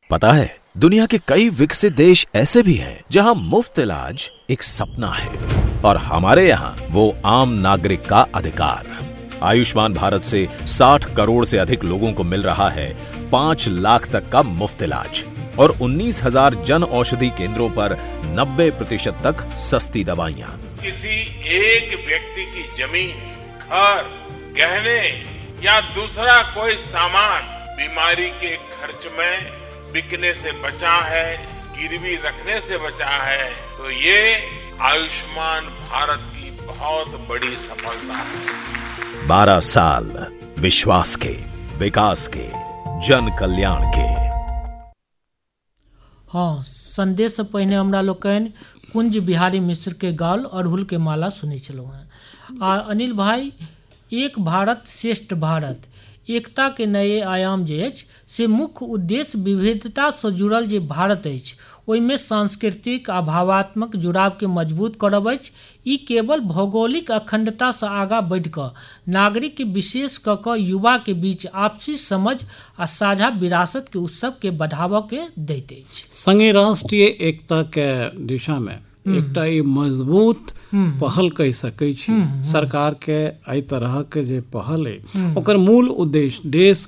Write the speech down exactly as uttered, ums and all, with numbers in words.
पता है, दुनिया के कई विकसित देश ऐसे भी हैं जहां मुफ्त इलाज एक सपना है और हमारे यहाँ वो आम नागरिक का अधिकार। आयुष्मान भारत से साठ करोड़ से अधिक लोगों को मिल रहा है पांच लाख तक का मुफ्त इलाज और उन्नीस हजार जन औषधि केंद्रों पर नब्बे प्रतिशत तक सस्ती दवाइयाँ। किसी एक व्यक्ति की जमीन, घर, गहने या दूसरा कोई सामान बीमारी के खर्च में बिकने से बचा है, गिरवी रखने से बचा है, तो ये आयुष्मान भारत की बहुत बड़ी सफलता है। बारह साल विश्वास के, विकास के, जन कल्याण के। हाँ, संदेश से पहले हमरा लोकनि कुंज बिहारी मिश्र के गाल अड़हुल के माला सुनै छलहुँ हैं। आ अनिल भाई, एक भारत श्रेष्ठ भारत, एकता के नए आयाम जे अछि से मुख्य उद्देश्य विविधता से जुड़ल जे भारत अछि ओहिमे सांस्कृतिक आ भावात्मक जुड़ाव के मजबूत करब अछि। ई केवल भौगोलिक अखंडता से आगाँ बढ़ि कऽ नागरिक के विशेष कऽ कऽ युवा के बीच आपसी समझ आ साझा विरासत के उत्सव के बढ़ावा के दैत अछि। संगे राष्ट्रीय एकता के दिशा में एकटा ई मजबूत पहल कह सकै छी। सरकार के एहि तरह के जे पहल है ओकर मूल उद्देश्य देश